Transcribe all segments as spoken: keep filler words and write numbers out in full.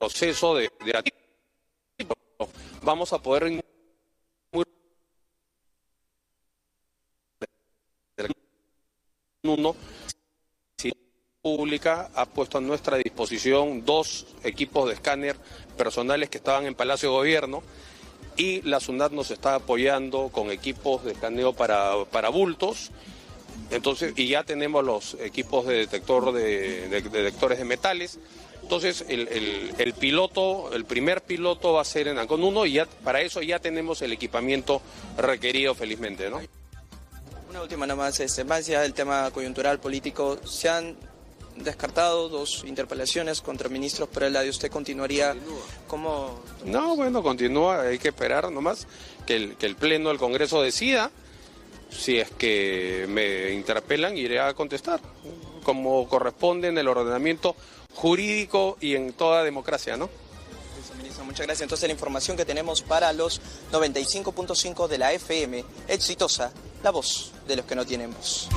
proceso de, de vamos a poder uno si la pública ha puesto a nuestra disposición dos equipos de escáner personales que estaban en Palacio de Gobierno y la SUNAT nos está apoyando con equipos de escaneo para, para bultos. Entonces, y ya tenemos los equipos de detector de, de, de detectores de metales. Entonces, el, el, el piloto, el primer piloto va a ser en Ancón uno y ya, para eso ya tenemos el equipamiento requerido, felizmente, ¿no? Una última nomás, este, más allá del tema coyuntural político, se han descartado dos interpelaciones contra ministros, pero la de usted continuaría como... No, bueno, continúa, hay que esperar nomás que el, que el Pleno del Congreso decida. Si es que me interpelan, iré a contestar, como corresponde en el ordenamiento jurídico y en toda democracia, ¿no? Ministro, muchas gracias. Entonces la información que tenemos para los noventa y cinco punto cinco de la F M, exitosa, la voz de los que no tienen voz.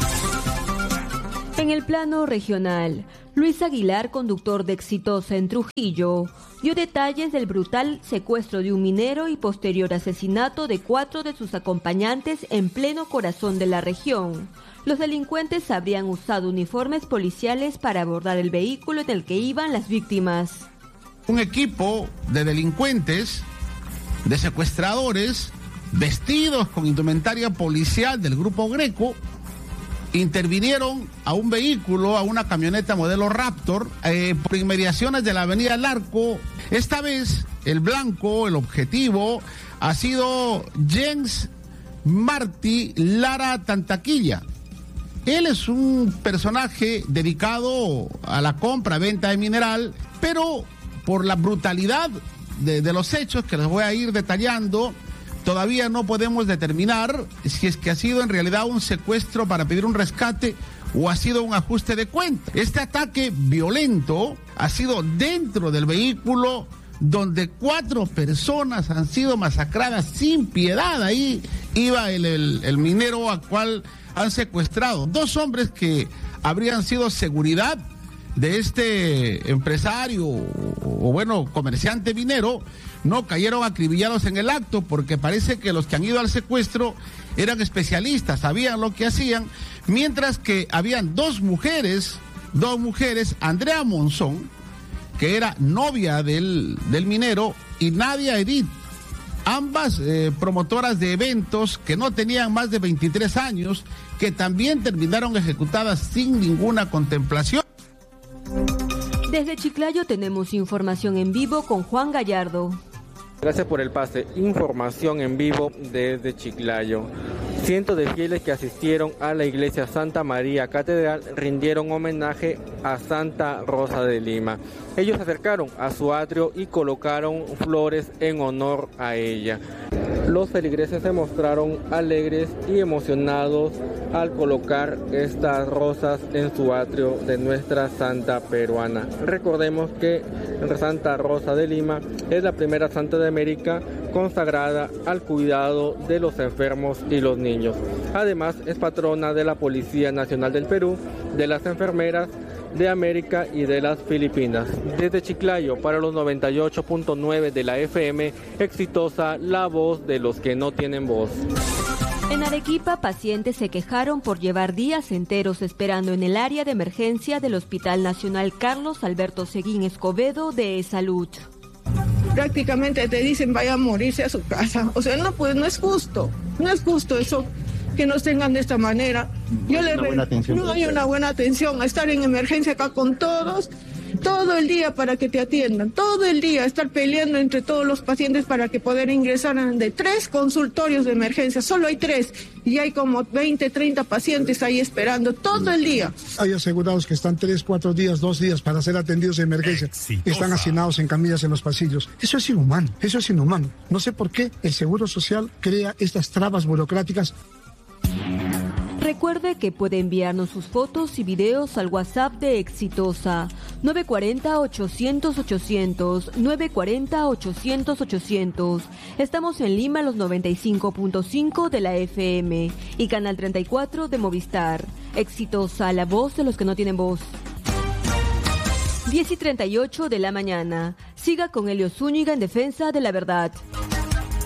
En el plano regional, Luis Aguilar, conductor de Exitosa en Trujillo, dio detalles del brutal secuestro de un minero y posterior asesinato de cuatro de sus acompañantes en pleno corazón de la región. Los delincuentes habrían usado uniformes policiales para abordar el vehículo en el que iban las víctimas. Un equipo de delincuentes, de secuestradores, vestidos con indumentaria policial del Grupo Greco, intervinieron a un vehículo, a una camioneta modelo Raptor, eh, por inmediaciones de la avenida Larco. Esta vez, el blanco, el objetivo, ha sido Jens Martí Lara Tantaquilla. Él es un personaje dedicado a la compra-venta de mineral, pero por la brutalidad de, de los hechos que les voy a ir detallando, todavía no podemos determinar si es que ha sido en realidad un secuestro para pedir un rescate o ha sido un ajuste de cuentas. Este ataque violento ha sido dentro del vehículo donde cuatro personas han sido masacradas sin piedad. Ahí iba el, el, el minero al cual han secuestrado. Dos hombres que habrían sido seguridad de este empresario o, o bueno, comerciante minero, no cayeron acribillados en el acto porque parece que los que han ido al secuestro eran especialistas, sabían lo que hacían, mientras que habían dos mujeres, dos mujeres, Andrea Monzón, que era novia del, del minero, y Nadia Edith, ambas eh, promotoras de eventos que no tenían más de veintitrés años, que también terminaron ejecutadas sin ninguna contemplación. Desde Chiclayo tenemos información en vivo con Juan Gallardo. Gracias por el pase. Información en vivo desde Chiclayo. Cientos de fieles que asistieron a la iglesia Santa María Catedral rindieron homenaje a Santa Rosa de Lima. Ellos se acercaron a su atrio y colocaron flores en honor a ella. Los feligreses se mostraron alegres y emocionados al colocar estas rosas en su atrio de nuestra santa peruana. Recordemos que Santa Rosa de Lima es la primera santa de América consagrada al cuidado de los enfermos y los niños. Además, es patrona de la Policía Nacional del Perú, de las enfermeras de América y de las Filipinas. Desde Chiclayo, para los noventa y ocho punto nueve de la F M, exitosa, la voz de los que no tienen voz. En Arequipa, pacientes se quejaron por llevar días enteros esperando en el área de emergencia del Hospital Nacional Carlos Alberto Seguín Escobedo de Salud. Prácticamente te dicen vaya a morirse a su casa. O sea, no, pues no es justo, no es justo eso, que nos tengan de esta manera. Yo le re... No hay una buena atención, a estar en emergencia acá con todos, todo el día para que te atiendan, todo el día estar peleando entre todos los pacientes para que poder ingresar de tres consultorios de emergencia, solo hay tres y hay como veinte, treinta pacientes ahí esperando todo el día. Hay asegurados que están tres, cuatro días, dos días para ser atendidos en emergencia, Exitosa. Están hacinados en camillas en los pasillos. Eso es inhumano, eso es inhumano. No sé por qué el Seguro Social crea estas trabas burocráticas. Recuerde que puede enviarnos sus fotos y videos al WhatsApp de Exitosa nueve cuatro cero, ochocientos, ochocientos, nueve cuatro cero, ochocientos, ochocientos. Estamos en Lima, los noventa y cinco punto cinco de la F M y Canal treinta y cuatro de Movistar. Exitosa, la voz de los que no tienen voz. diez y treinta y ocho de la mañana. Siga con Elio Zúñiga en defensa de la verdad.